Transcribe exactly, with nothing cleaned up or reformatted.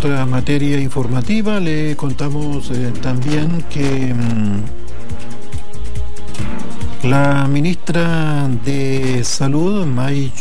otra materia informativa, le contamos eh, también que mmm, la ministra de Salud, May